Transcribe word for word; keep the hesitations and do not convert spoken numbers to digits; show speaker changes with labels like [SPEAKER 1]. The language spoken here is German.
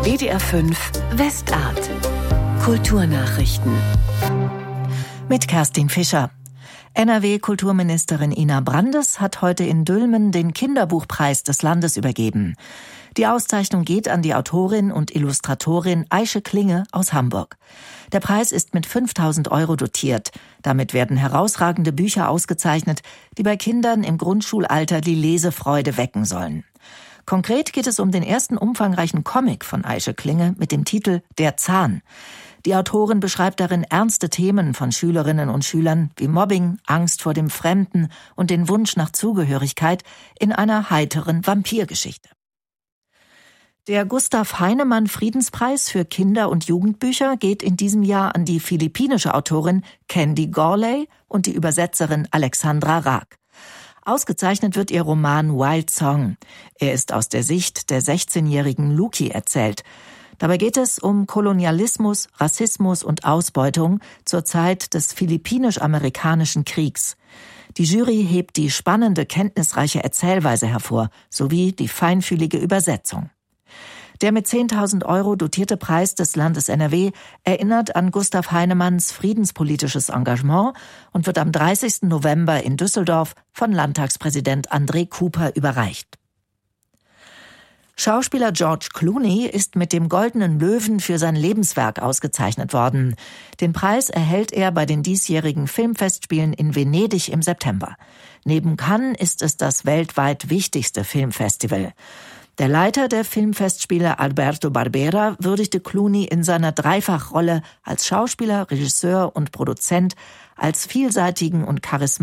[SPEAKER 1] W D R fünf Westart. Kulturnachrichten.
[SPEAKER 2] Mit Kerstin Fischer. N R W-Kulturministerin Ina Brandes hat heute in Dülmen den Kinderbuchpreis des Landes übergeben. Die Auszeichnung geht an die Autorin und Illustratorin Aische Klinge aus Hamburg. Der Preis ist mit fünftausend Euro dotiert. Damit werden herausragende Bücher ausgezeichnet, die bei Kindern im Grundschulalter die Lesefreude wecken sollen. Konkret geht es um den ersten umfangreichen Comic von Aische Klinge mit dem Titel Der Zahn. Die Autorin beschreibt darin ernste Themen von Schülerinnen und Schülern wie Mobbing, Angst vor dem Fremden und den Wunsch nach Zugehörigkeit in einer heiteren Vampirgeschichte. Der Gustav Heinemann Friedenspreis für Kinder- und Jugendbücher geht in diesem Jahr an die philippinische Autorin Candy Gorley und die Übersetzerin Alexandra Raag. Ausgezeichnet wird ihr Roman Wild Song. Er ist aus der Sicht der sechzehnjährigen Luki erzählt. Dabei geht es um Kolonialismus, Rassismus und Ausbeutung zur Zeit des philippinisch-amerikanischen Kriegs. Die Jury hebt die spannende, kenntnisreiche Erzählweise hervor, sowie die feinfühlige Übersetzung. Der mit zehntausend Euro dotierte Preis des Landes N R W erinnert an Gustav Heinemanns friedenspolitisches Engagement und wird am dreißigsten November in Düsseldorf von Landtagspräsident André Cooper überreicht. Schauspieler George Clooney ist mit dem Goldenen Löwen für sein Lebenswerk ausgezeichnet worden. Den Preis erhält er bei den diesjährigen Filmfestspielen in Venedig im September. Neben Cannes ist es das weltweit wichtigste Filmfestival. Der Leiter der Filmfestspiele Alberto Barbera würdigte Clooney in seiner Dreifachrolle als Schauspieler, Regisseur und Produzent als vielseitigen und charismatischen